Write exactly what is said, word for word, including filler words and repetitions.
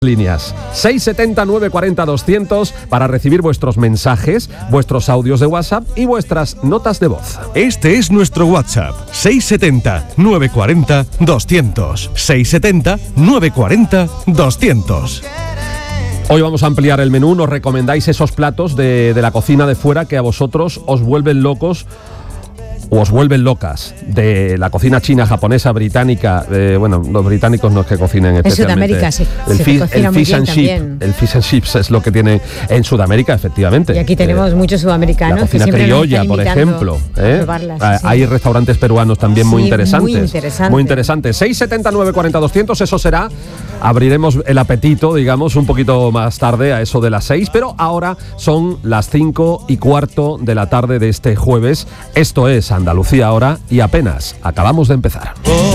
Líneas seis siete cero, nueve cuatro cero, doscientos para recibir vuestros mensajes, vuestros audios de WhatsApp y vuestras notas de voz. Este es nuestro WhatsApp: seis siete cero, nueve cuatro cero, doscientos. seis siete cero, nueve cuatro cero, doscientos. Hoy vamos a ampliar el menú. Nos recomendáis esos platos de, de la cocina de fuera que a vosotros os vuelven locos o os vuelven locas, de la cocina china, japonesa, británica. Eh, bueno, los británicos no es que cocinen especialmente. En Sudamérica sí, el se fish, cocina el muy fish bien and chip, también. el fish and chips es lo que tienen en Sudamérica, efectivamente. Y aquí tenemos Eh, muchos sudamericanos La cocina que siempre criolla, nos por están ejemplo. invitando ¿eh? a probarlas, Ah, sí. Hay restaurantes peruanos también muy Sí, interesantes. muy interesante. Muy interesantes. seis siete cero, nueve cuatro cero, doscientos, eso será. Abriremos el apetito, digamos, un poquito más tarde, a eso de las seis, pero ahora son las cinco y cuarto de la tarde de este jueves. Esto es Andalucía Ahora y apenas acabamos de empezar.